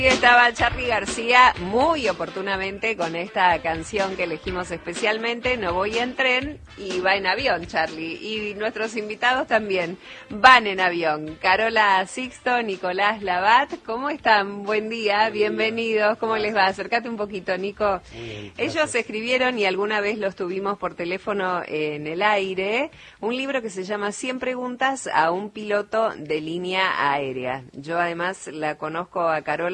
Estaba Charly García muy oportunamente con esta canción que elegimos especialmente, No voy en tren, y va en avión, Charly. Y nuestros invitados también van en avión. Carola Sixto, Nicolás Labat, ¿cómo están? Buen día, bienvenidos. ¿Cómo les va? Acércate un poquito, Nico. Ellos escribieron, y alguna vez los tuvimos por teléfono en el aire, un libro que se llama 100 preguntas a un piloto de línea aérea. Yo además la conozco a Carola